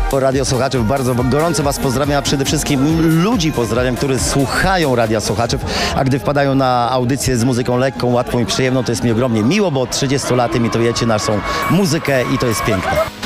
Radio Słuchaczów, bardzo gorąco Was pozdrawiam, a przede wszystkim ludzi pozdrawiam, którzy słuchają Radia Słuchaczów, a gdy wpadają na audycję z muzyką lekką, łatwą i przyjemną, to jest mi ogromnie miło, bo od 30 lat imitujecie naszą muzykę i to jest piękne.